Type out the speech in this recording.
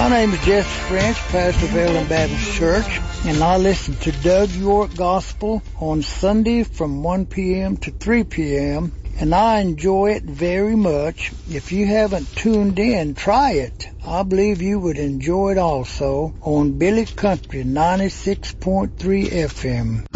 My name is Jesse French, pastor of Ellen Baptist Church, and I listen to Doug York Gospel on Sunday from 1 p.m. to 3 p.m., and I enjoy it very much. If you haven't tuned in, try it. I believe you would enjoy it also on Billy Country 96.3 FM.